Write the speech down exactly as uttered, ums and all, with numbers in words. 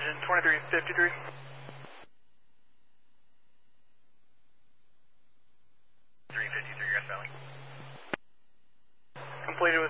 engine twenty-three fifty-three. three fifty-three, Grass Valley. Completed with